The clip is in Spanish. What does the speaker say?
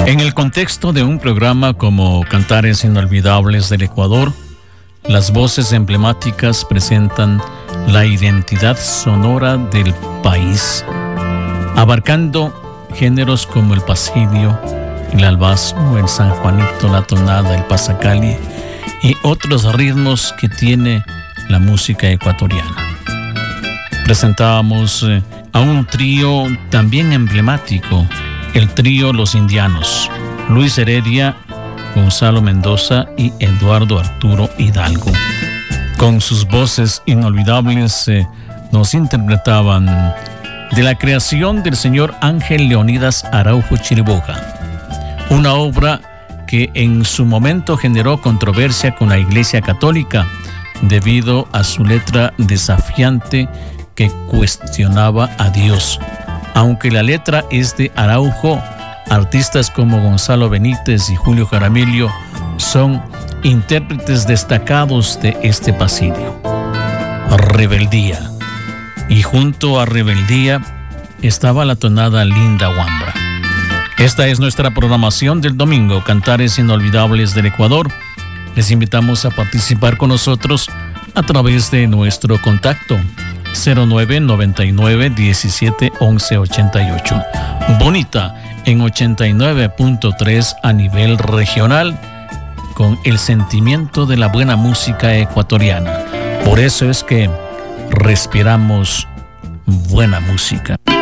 En el contexto de un programa como Cantares Inolvidables del Ecuador, las voces emblemáticas presentan la identidad sonora del país, abarcando géneros como el pasillo, el albazo, el sanjuanito, la tonada, el pasacali y otros ritmos que tiene la música ecuatoriana. Presentábamos a un trío también emblemático, el trío Los Indianos, Luis Heredia, Gonzalo Mendoza y Eduardo Arturo Hidalgo. Con sus voces inolvidables nos interpretaban de la creación del señor Ángel Leonidas Araujo Chiriboga, una obra que en su momento generó controversia con la Iglesia Católica debido a su letra desafiante que cuestionaba a Dios. Aunque la letra es de Araujo, artistas como Gonzalo Benítez y Julio Jaramillo son intérpretes destacados de este pasillo. Rebeldía. Y junto a Rebeldía estaba la tonada Linda Wambra. Esta es nuestra programación del domingo, Cantares Inolvidables del Ecuador. Les invitamos a participar con nosotros a través de nuestro contacto 0999 17 11 88. Bonita en 89.3 a nivel regional, con el sentimiento de la buena música ecuatoriana. Por eso es que respiramos buena música.